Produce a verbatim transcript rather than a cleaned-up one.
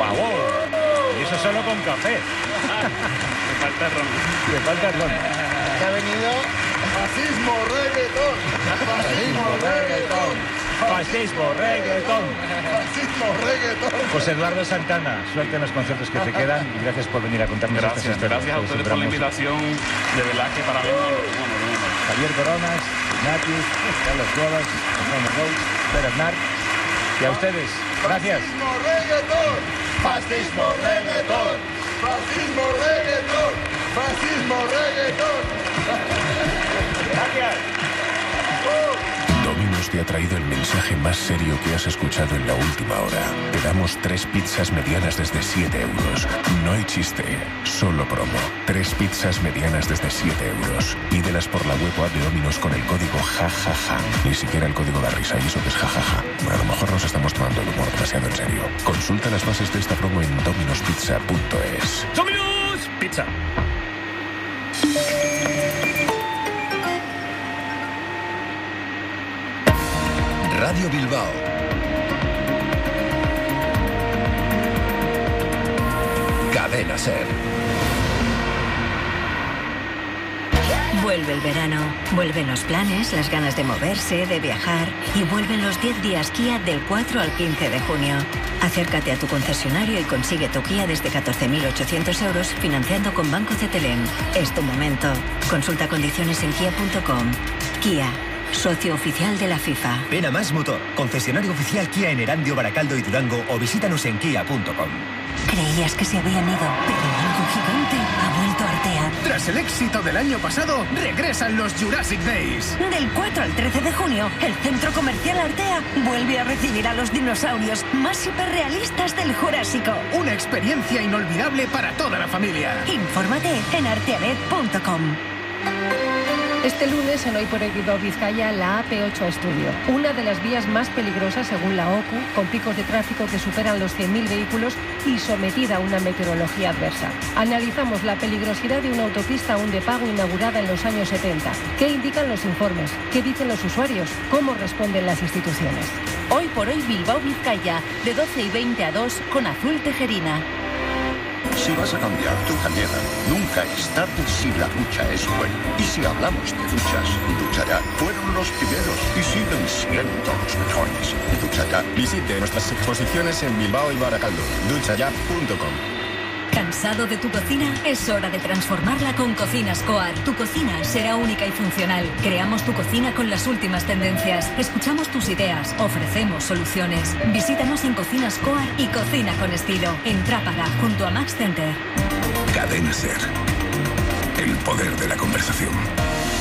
¡Guau! Y eso solo con café. Me falta ron. Le falta ron. Que ha venido fascismo reggaetón. Fascismo reggaetón. Fascismo reggaetón. Fascismo reggaetón. José Eduardo Santana, suerte en los conciertos que te quedan y gracias por venir a contarnos Gracias, estas historias. gracias a ustedes por la invitación. De verdad que para mí es bueno, bueno. Javier Coronas, Ignati, Carlos Cuevas, Antonio Rose, Pedro Aznar y a ustedes. Gracias. Fascismo reggaetón. Fascismo reggaetón. Fascismo reggaetón. Fascismo reggaetón. Gracias. Domino's te ha traído el mensaje más serio que has escuchado en la última hora. Te damos tres pizzas medianas desde siete euros. No hay chiste, solo promo. Tres pizzas medianas desde siete euros. Pídelas por la web o app de Domino's con el código jajaja. Ni siquiera el código da risa y eso que es jajaja. Bueno, a lo mejor nos estamos tomando el humor demasiado en serio. Consulta las bases de esta promo en dominos pizza punto es. ¡Domino's Pizza! Radio Bilbao. Cadena Ser. Vuelve el verano, vuelven los planes, las ganas de moverse, de viajar y vuelven los diez días Kia del cuatro al quince de junio. Acércate a tu concesionario y consigue tu Kia desde catorce mil ochocientos euros financiando con Banco Cetelem. Es tu momento. Consulta condiciones en kia punto com. Kia, socio oficial de la FIFA. Ven a Más Motor, concesionario oficial Kia en Erandio, Baracaldo y Durango o visítanos en kia punto com. Creías que se habían ido, pero algo gigante ha vuelto a Artea. Tras el éxito del año pasado, regresan los Jurassic Days. Del cuatro al trece de junio, el Centro Comercial Artea vuelve a recibir a los dinosaurios más hiperrealistas del Jurásico. Una experiencia inolvidable para toda la familia. Infórmate en arteanet punto com. Este lunes en Hoy por Hoy Bilbao Vizcaya, la A P ocho Estudio, una de las vías más peligrosas según la O C U, con picos de tráfico que superan los cien mil vehículos y sometida a una meteorología adversa. Analizamos la peligrosidad de una autopista aún de pago inaugurada en los años setenta. ¿Qué indican los informes? ¿Qué dicen los usuarios? ¿Cómo responden las instituciones? Hoy por Hoy Bilbao Vizcaya, de doce y veinte a dos con Azul Tejerina. Si vas a cambiar tu bañera, nunca es tarde si la ducha es buena. Y si hablamos de duchas, Ducha Ya fueron los primeros y siguen siendo los mejores. Ducha Ya. Visite nuestras exposiciones en Bilbao y Baracaldo. ducha ya punto com. ¿Cansado de tu cocina? Es hora de transformarla con Cocinas Coar. Tu cocina será única y funcional. Creamos tu cocina con las últimas tendencias. Escuchamos tus ideas. Ofrecemos soluciones. Visítanos en Cocinas Coar y cocina con estilo. En Trápaga, junto a Max Center. Cadena Ser. El poder de la conversación.